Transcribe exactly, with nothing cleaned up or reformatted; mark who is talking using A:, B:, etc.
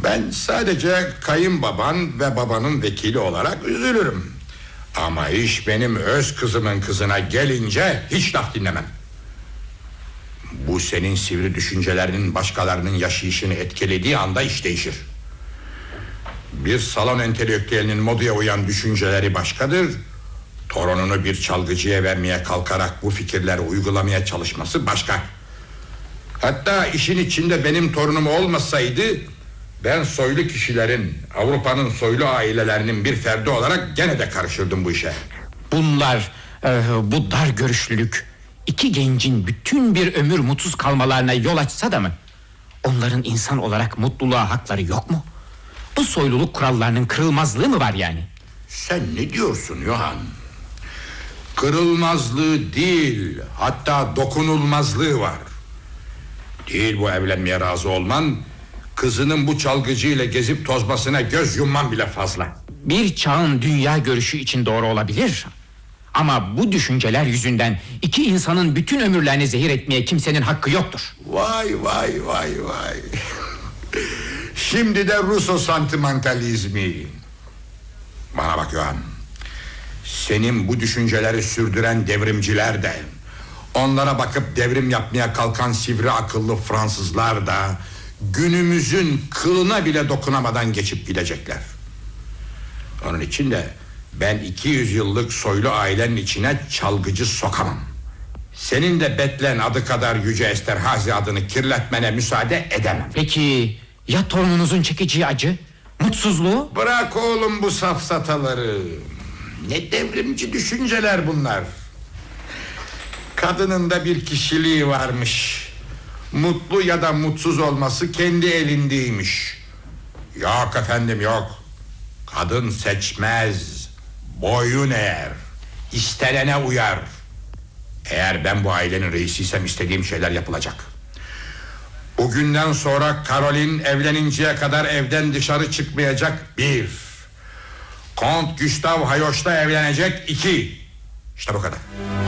A: Ben sadece kayınbaban ve babanın vekili olarak üzülürüm. Ama iş benim öz kızımın kızına gelince hiç laf dinlemem. Bu senin sivri düşüncelerinin başkalarının yaşayışını etkilediği anda iş değişir. Bir salon entelektüelinin modaya uyan düşünceleri başkadır. Torununu bir çalgıcıya vermeye kalkarak bu fikirleri uygulamaya çalışması başka. Hatta işin içinde benim torunum olmasaydı, ben soylu kişilerin, Avrupa'nın soylu ailelerinin bir ferdi olarak gene de karışırdım bu işe.
B: Bunlar, e, bu dar görüşlülük iki gencin bütün bir ömür mutsuz kalmalarına yol açsa da mı? Onların insan olarak mutluluğa hakları yok mu? Bu soyluluk kurallarının kırılmazlığı mı var yani?
A: Sen ne diyorsun Yohan? Kırılmazlığı değil, hatta dokunulmazlığı var. Değil bu evlenmeye razı olman, kızının bu çalgıcıyla gezip tozmasına göz yumman bile fazla.
B: Bir çağın dünya görüşü için doğru olabilir. Ama bu düşünceler yüzünden iki insanın bütün ömürlerini zehir etmeye kimsenin hakkı yoktur.
A: Vay vay vay vay. Şimdi de Ruso santimentalizmi. Bana bak Yohan, senin bu düşünceleri sürdüren devrimciler de, onlara bakıp devrim yapmaya kalkan sivri akıllı Fransızlar da günümüzün kılına bile dokunamadan geçip gidecekler. Onun için de ben iki yüz yıllık soylu ailenin içine çalgıcı sokamam. Senin de Betlen adı kadar Yüce Esterhazy adını kirletmene müsaade edemem.
B: Peki ya torununuzun çekeceği acı, mutsuzluğu?
A: Bırak oğlum bu safsataları. Ne devrimci düşünceler bunlar. Kadının da bir kişiliği varmış. Mutlu ya da mutsuz olması kendi elindeymiş. Yok efendim, yok. Kadın seçmez, boyun eğer, istenene uyar. Eğer ben bu ailenin reisiysem istediğim şeyler yapılacak. Bugünden sonra Karolin evleninceye kadar evden dışarı çıkmayacak, bir. Kont Gustav Hayoş'la evlenecek, iki. İşte bu kadar.